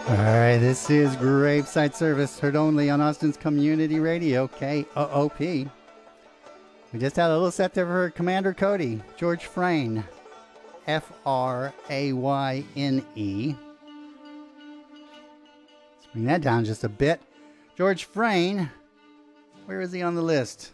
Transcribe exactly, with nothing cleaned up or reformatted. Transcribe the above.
All right, this is Graveside Service, heard only on Austin's Community Radio, K O O P. We just had a little set there for Commander Cody, George Frayne, F R A Y N E. Let's bring that down just a bit. George Frayne, where is he on the list?